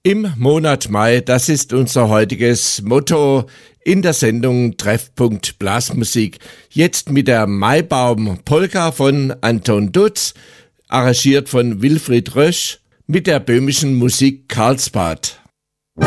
Im Monat Mai, das ist unser heutiges Motto in der Sendung Treffpunkt Blasmusik. Jetzt mit der Maibaum-Polka von Anton Dutz, arrangiert von Wilfried Rösch, mit der böhmischen Musik Karlsbad.